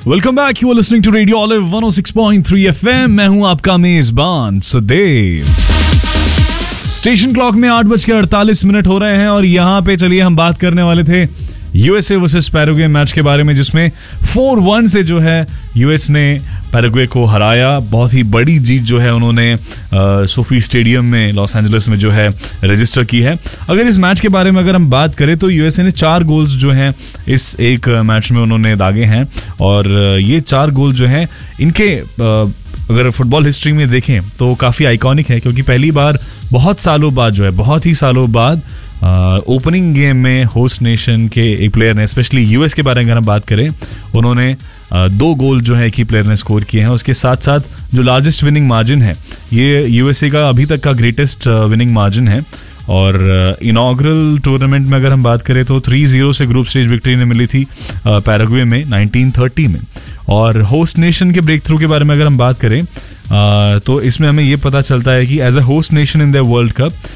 Welcome back, you are listening to radio olive 106.3 FM। मैं हूं आपका मेजबान सुदेव। स्टेशन क्लॉक में 8:48 हो रहे हैं और यहाँ पे चलिए हम बात करने वाले थे यूएसए वर्सेस पैराग्वे मैच के बारे में, जिसमें 4-1 से जो है यूएस ने पैराग्वे को हराया। बहुत ही बड़ी जीत जो है उन्होंने सोफी स्टेडियम में लॉस एंजलिस में जो है रजिस्टर की है। अगर इस मैच के बारे में अगर हम बात करें तो यूएसए ने 4 गोल्स जो हैं इस एक मैच में उन्होंने दागे हैं और ये 4 गोल जो हैं इनके अगर फुटबॉल हिस्ट्री में देखें तो काफ़ी आइकॉनिक है, क्योंकि पहली बार बहुत ही सालों बाद ओपनिंग गेम में होस्ट नेशन के एक प्लेयर ने, स्पेशली यूएस के बारे में अगर हम बात करें, उन्होंने 2 गोल जो है एक ही प्लेयर ने स्कोर किए हैं। उसके साथ साथ जो लार्जेस्ट विनिंग मार्जिन है, ये यूएसए का अभी तक का ग्रेटेस्ट विनिंग मार्जिन है। और इनॉग्रल टूर्नामेंट में अगर हम बात करें तो 3-0 से ग्रुप स्टेज विक्ट्री ने मिली थी पैराग्वे में 1930 में। और होस्ट नेशन के ब्रेक थ्रू के बारे में अगर हम बात करें तो इसमें हमें ये पता चलता है कि as a host nation in the world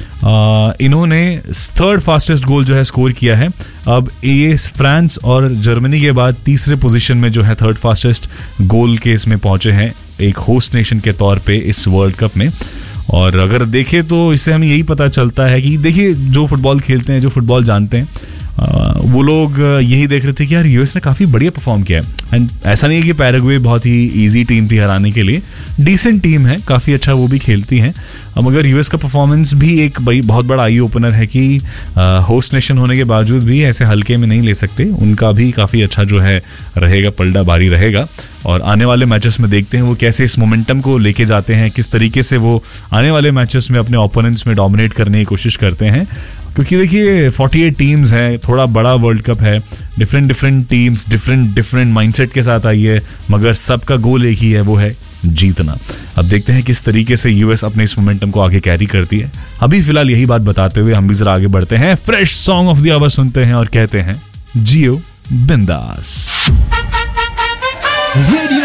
cup इन्होंने 3rd फास्टेस्ट गोल जो है स्कोर किया है। अब ये फ्रांस और जर्मनी के बाद तीसरे पोजीशन में जो है 3rd फास्टेस्ट गोल के इसमें पहुंचे हैं एक होस्ट नेशन के तौर पे इस वर्ल्ड कप में। और अगर देखें तो इससे हमें यही पता चलता है कि देखिए, जो फुटबॉल खेलते हैं, जो फुटबॉल जानते हैं, वो लोग यही देख रहे थे कि यार यूएस ने काफ़ी बढ़िया परफॉर्म किया है। एंड ऐसा नहीं है कि पैराग्वे बहुत ही इजी टीम थी हराने के लिए, डिसेंट टीम है, काफ़ी अच्छा वो भी खेलती हैं। मगर यूएस का परफॉर्मेंस भी एक बहुत बड़ा आई ओपनर है कि होस्ट नेशन होने के बावजूद भी ऐसे हल्के में नहीं ले सकते। उनका भी काफ़ी अच्छा जो है रहेगा, पलड़ा भारी रहेगा। और आने वाले मैचेस में देखते हैं वो कैसे इस मोमेंटम को लेके जाते हैं, किस तरीके से वो आने वाले मैचेस में अपने ओपोनेंट्स में डोमिनेट करने की कोशिश करते हैं। क्योंकि देखिए 48 टीम्स हैं, थोड़ा बड़ा वर्ल्ड कप है, डिफरेंट टीम्स डिफरेंट माइंडसेट के साथ आई है, मगर सबका गोल एक ही है, वो है जीतना। अब देखते हैं किस तरीके से यूएस अपने इस मोमेंटम को आगे कैरी करती है। अभी फिलहाल यही बात बताते हुए हम भी जरा आगे बढ़ते हैं, fresh song of the our सुनते हैं और कहते हैं जियो बिंदास।